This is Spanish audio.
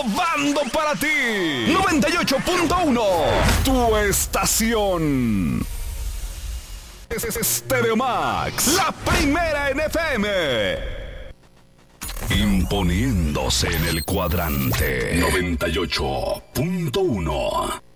innovando para ti. 98.1, tu estación. Es Stereo Max, la primera en FM. Imponiéndose en el cuadrante 98.1.